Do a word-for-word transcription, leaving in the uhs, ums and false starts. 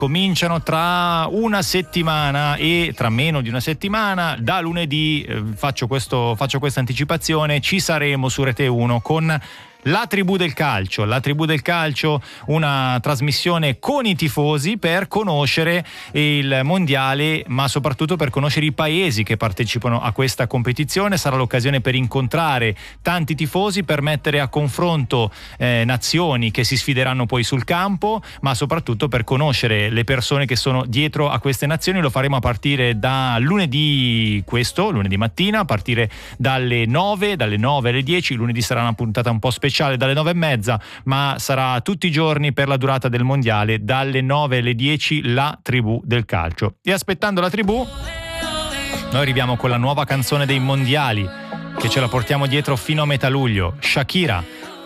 cominciano tra una settimana e tra meno di una settimana. Da lunedì, eh, faccio, questo, faccio questa anticipazione, ci saremo su Rete uno con La Tribù del Calcio. La Tribù del Calcio, una trasmissione con i tifosi per conoscere il mondiale, ma soprattutto per conoscere i paesi che partecipano a questa competizione. Sarà l'occasione per incontrare tanti tifosi, per mettere a confronto eh, nazioni che si sfideranno poi sul campo, ma soprattutto per conoscere le persone che sono dietro a queste nazioni. Lo faremo a partire da lunedì, questo lunedì mattina, a partire dalle nove, dalle nove alle dieci. Lunedì sarà una puntata un po' speciale dalle nove e mezza, ma sarà tutti i giorni per la durata del mondiale, dalle nove alle dieci, La Tribù del Calcio. E aspettando La Tribù, noi arriviamo con la nuova canzone dei mondiali, che ce la portiamo dietro fino a metà luglio. Shakira,